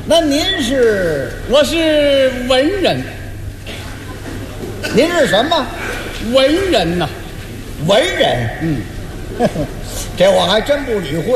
那您是？ 我是文人。 您是什么？ 文人呐。 文人。这我还真不理会。